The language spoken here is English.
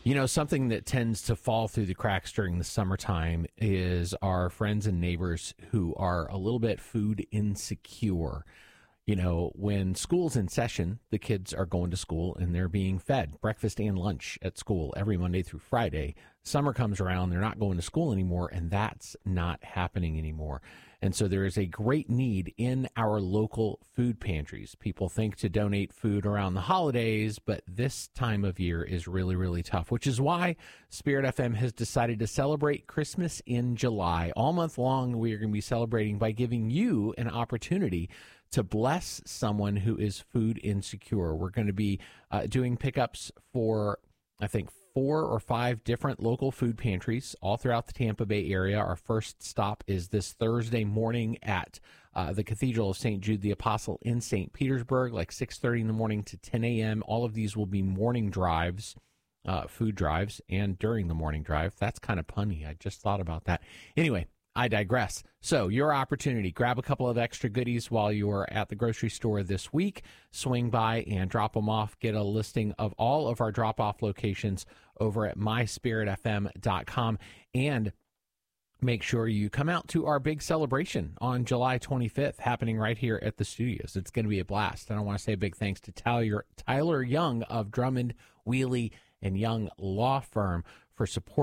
You know, something that tends to fall through the cracks during the summertime is our friends and neighbors who are a little bit food insecure. You know, when school's in session, the kids are going to school and they're being fed breakfast and lunch at school every Monday through Friday. Summer comes around, they're not going to school anymore, and that's not happening anymore. And so there is a great need in our local food pantries. People think to donate food around the holidays, but this time of year is really, really tough, which is why Spirit FM has decided to celebrate Christmas in July. All month long, we are going to be celebrating by giving you an opportunity to bless someone who is food insecure. We're going to be doing pickups for, I think, 4 or 5 different local food pantries all throughout the Tampa Bay area. Our first stop is this Thursday morning at the Cathedral of St. Jude the Apostle in St. Petersburg, like 6:30 in the morning to 10 a.m. All of these will be morning drives, food drives, and during the morning drive. That's kind of punny. I just thought about that. Anyway, I digress. So your opportunity, grab a couple of extra goodies while you're at the grocery store this week. Swing by and drop them off. Get a listing of all of our drop-off locations over at myspiritfm.com. And make sure you come out to our big celebration on July 25th, happening right here at the studios. It's going to be a blast. And I want to say a big thanks to Tyler Young of Drummond, Wheelie, and Young Law Firm for supporting